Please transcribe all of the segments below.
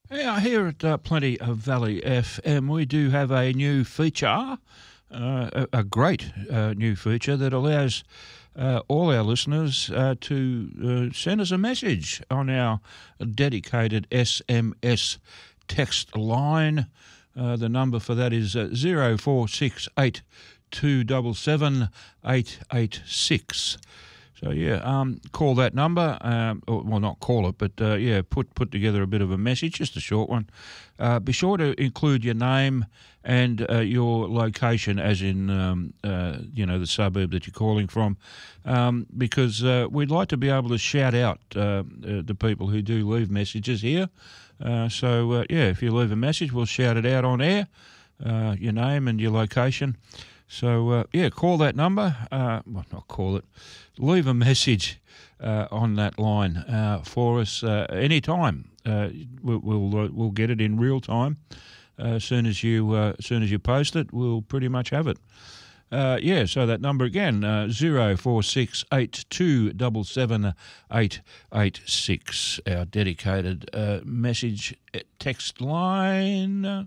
Yeah, here at Plenty of Valley FM, we do have a new feature, a great new feature that allows all our listeners to send us a message on our dedicated SMS text line. The number for that is 0468 277 886. So call that number. Well, not call it, but put together a bit of a message, just a short one. Be sure to include your name and your location, as in the suburb that you're calling from, because we'd like to be able to shout out the people who do leave messages here. If you leave a message, we'll shout it out on air, your name and your location. So, call that number. Not call it. Leave a message on that line for us anytime. We'll get it in real time. As soon as you post it, we'll pretty much have it. So that number again, 0468 277 886, our dedicated message text line.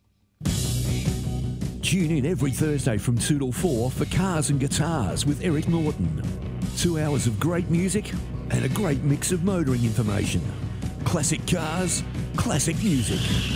Tune in every Thursday from 2 till 4 for Cars and Guitars with Eric Norton. 2 hours of great music and a great mix of motoring information. Classic cars, classic music.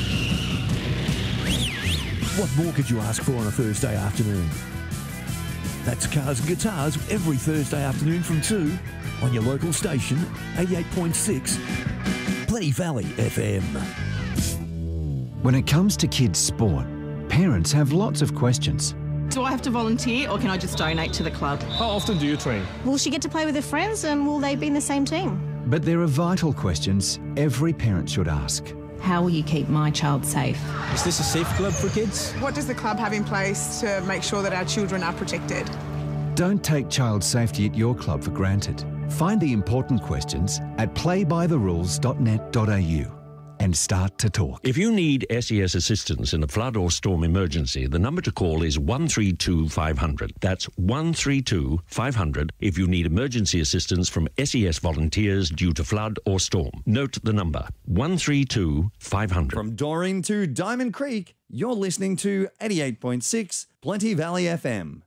What more could you ask for on a Thursday afternoon? That's Cars and Guitars every Thursday afternoon from 2 on your local station, 88.6 Plenty Valley FM. When it comes to kids' sport, parents have lots of questions. Do I have to volunteer or can I just donate to the club? How often do you train? Will she get to play with her friends and will they be in the same team? But there are vital questions every parent should ask. How will you keep my child safe? Is this a safe club for kids? What does the club have in place to make sure that our children are protected? Don't take child safety at your club for granted. Find the important questions at playbytherules.net.au and start to talk. If you need SES assistance in a flood or storm emergency, the number to call is 132 500. That's 132 500 if you need emergency assistance from SES volunteers due to flood or storm. Note the number, 132 500. From Doreen to Diamond Creek, you're listening to 88.6 Plenty Valley FM.